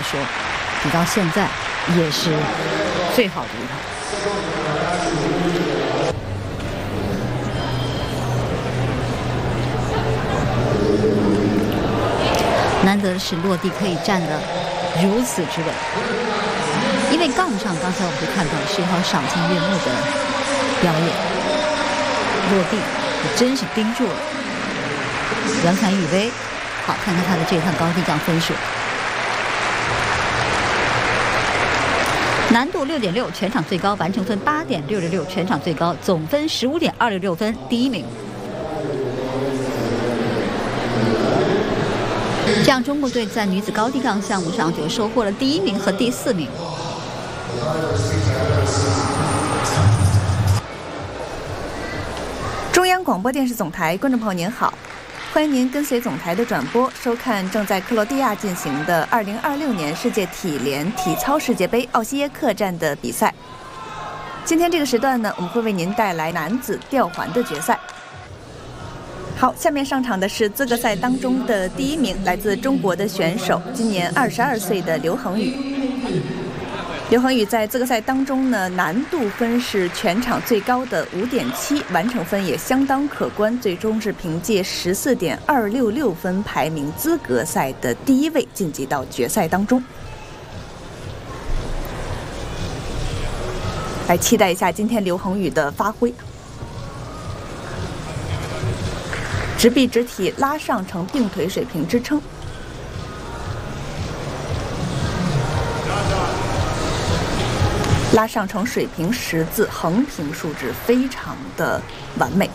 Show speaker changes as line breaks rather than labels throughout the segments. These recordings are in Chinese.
说，比到现在也是最好的一套。难得的是落地可以站得如此之稳，因为杠上刚才我们就看到是一套赏心悦目的表演，落地也真是盯住了杨传宇威。好，看看他的这一趟高低杠分数，难度6.6，全场最高，完成分8.666，全场最高，总分15.266分，第一名。这样，中国队在女子高低杠项目上就收获了第1名和第4名。
中央广播电视总台观众朋友您好，欢迎您跟随总台的转播收看正在克罗地亚进行的2026年世界体联体操世界杯奥西耶克站的比赛。今天这个时段呢，我们会为您带来男子吊环的决赛。好，下面上场的是资格赛当中的第1名，来自中国的选手，今年22岁的刘恒宇。刘恒宇在资格赛当中呢，难度分是全场最高的5.7，完成分也相当可观，最终是凭借14.266分排名资格赛的第1位，晋级到决赛当中。来期待一下今天刘恒宇的发挥。直臂直体拉上呈并腿水平支撑，拉上呈水平十字，横平竖直，非常的完美。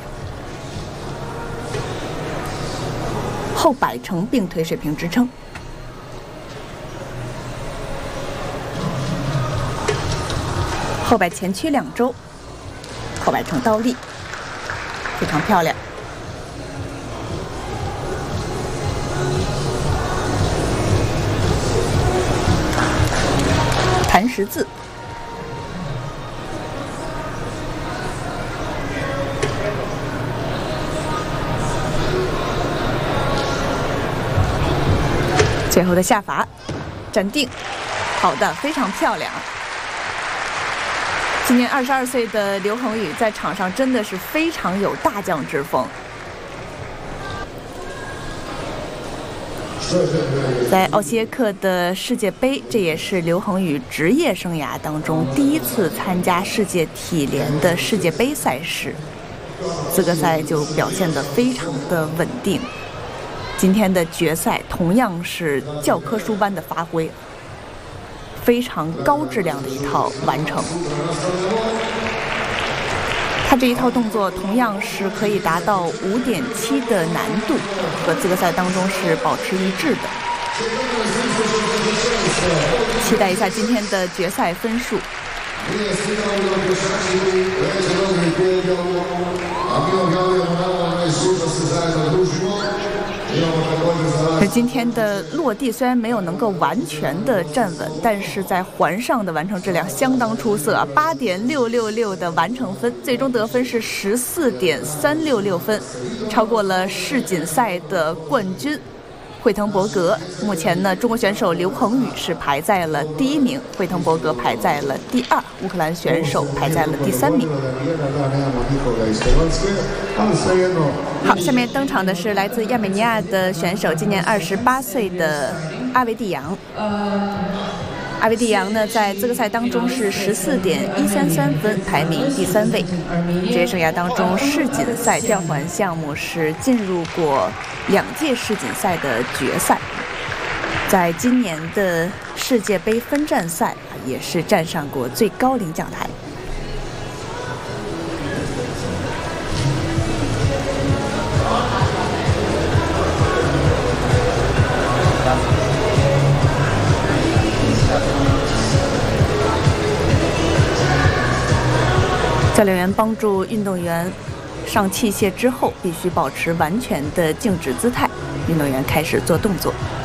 后摆呈并腿水平支撑，后摆前屈2周，后摆呈倒立，非常漂亮。弹十字，最后的下法，站定，好的，非常漂亮。今年22岁的刘恒宇在场上真的是非常有大将之风。在奥西耶克的世界杯，这也是刘恒宇职业生涯当中第1次参加世界体联的世界杯赛事，资格赛就表现得非常的稳定。今天的决赛同样是教科书般的发挥，非常高质量的一套完成。他这一套动作同样是可以达到5.7的难度，和资格赛当中是保持一致的。期待一下今天的决赛分数。今天的落地虽然没有能够完全的站稳，但是在环上的完成质量相当出色，8.666的完成分，最终得分是14.366分，超过了世锦赛的冠军惠滕伯格。目前呢，中国选手刘恒宇是排在了第1名，惠滕伯格排在了第2，乌克兰选手排在了第3名。好，下面登场的是来自亚美尼亚的选手，今年28岁的阿维蒂扬。阿维蒂扬呢，在资格赛当中是14.133分，排名第3位。职业生涯当中，世锦赛吊环项目是进入过2届世锦赛的决赛，在今年的世界杯分站赛也是站上过最高领奖台。教练员帮助运动员上器械之后，必须保持完全的静止姿态。运动员开始做动作。